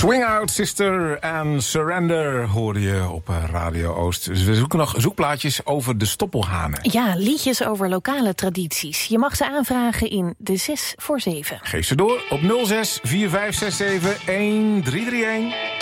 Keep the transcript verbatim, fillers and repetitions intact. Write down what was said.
Swing Out Sister en Surrender hoorde je op Radio Oost. Dus we zoeken nog zoekplaatjes over de stoppelhanen. Ja, liedjes over lokale tradities. Je mag ze aanvragen in de zes voor zeven. Geef ze door op nul zes vier vijf zes zeven een drie drie een.